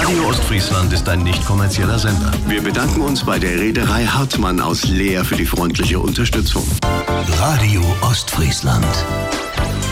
Radio Ostfriesland ist ein nicht kommerzieller Sender. Wir bedanken uns bei der Reederei Hartmann aus Leer für die freundliche Unterstützung. Radio Ostfriesland.